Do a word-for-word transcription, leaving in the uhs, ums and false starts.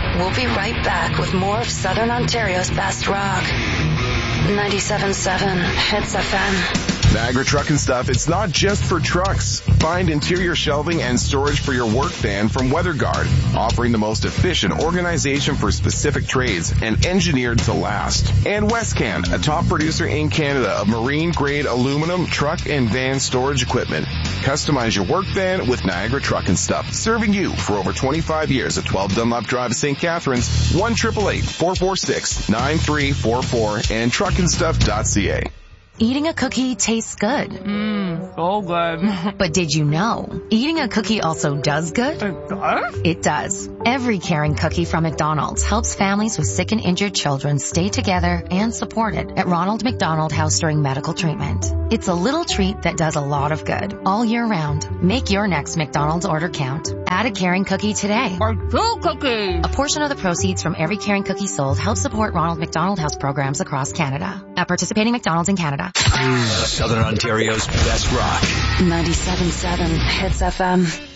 We'll be right back with more of Southern Ontario's best rock. ninety-seven point seven Hits F M. Niagara Truck and Stuff, it's not just for trucks. Find interior shelving and storage for your work van from WeatherGuard, offering the most efficient organization for specific trades and engineered to last. And Westcan, a top producer in Canada of marine-grade aluminum truck and van storage equipment. Customize your work van with Niagara Truck and Stuff, serving you for over twenty-five years at twelve Dunlop Drive, Saint Catharines, one eight eight eight, four four six, nine three four four, and truck and stuff dot c a. Eating a cookie tastes good. Mmm, so good. But did you know, eating a cookie also does good? It does? It does. Every caring cookie from McDonald's helps families with sick and injured children stay together and supported at Ronald McDonald House during medical treatment. It's a little treat that does a lot of good all year round. Make your next McDonald's order count. Add a caring cookie today. Or two cookies. A portion of the proceeds from every caring cookie sold helps support Ronald McDonald House programs across Canada. At participating McDonald's in Canada. Southern Ontario's best rock. ninety-seven point seven Hits F M.